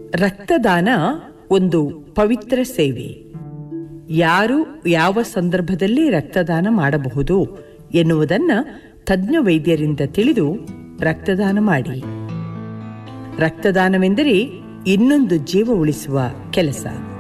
ರಕ್ತದಾನ ಒಂದು ಪವಿತ್ರ ಸೇವೆ. ಯಾರು ಯಾವ ಸಂದರ್ಭದಲ್ಲಿ ರಕ್ತದಾನ ಮಾಡಬಹುದು ಎನ್ನುವುದನ್ನು ತಜ್ಞ ವೈದ್ಯರಿಂದ ತಿಳಿದು ರಕ್ತದಾನ ಮಾಡಿ. ರಕ್ತದಾನವೆಂದರೆ ಇನ್ನೊಂದು ಜೀವ ಉಳಿಸುವ ಕೆಲಸ.